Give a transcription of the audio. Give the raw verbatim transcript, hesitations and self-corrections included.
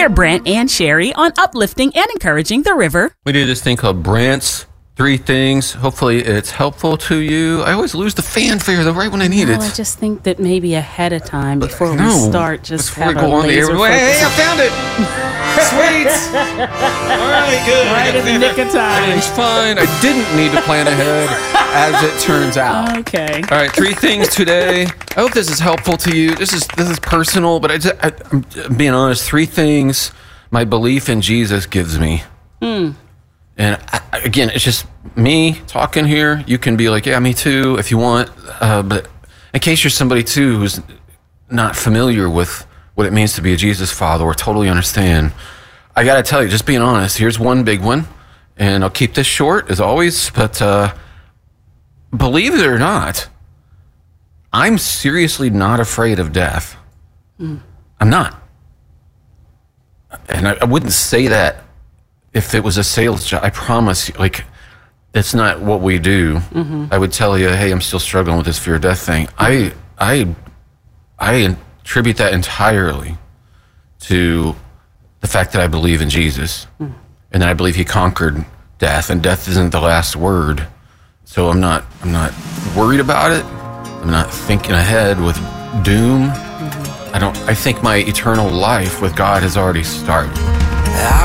We're Brant and Sherry on uplifting and encouraging the river. We do this thing called Brant's Three Things. Hopefully it's helpful to you. I always lose the fanfare though right when I need Well, it. I just think that maybe ahead of time, before no, we start, just before have we go a on the air. laser Hey, focus. I found it! Sweet! All right, good. Right in the nick of time. Everything's fine. I didn't need to plan ahead, as it turns out. Okay. All right, three things today. I hope this is helpful to you. This is this is personal, but I just, I, I'm being honest. Three things my belief in Jesus gives me. Mm. And I, again, it's just me talking here. You can be like, yeah, me too, if you want. Uh, but in case you're somebody too who's not familiar with what it means to be a Jesus follower or totally understand, I got to tell you, just being honest, here's one big one. And I'll keep this short as always. But uh, believe it or not, I'm seriously not afraid of death. Mm. I'm not. And I, I wouldn't say that if it was a sales job. I promise you, like, that's not what we do. Mm-hmm. I would tell you, hey, I'm still struggling with this fear of death thing. I, I, I attribute that entirely to the fact that I believe in Jesus. Mm. And that I believe he conquered death, and death isn't the last word. So I'm not, I'm not worried about it. I'm not thinking ahead with doom. Mm-hmm. I don't, I think my eternal life with God has already started.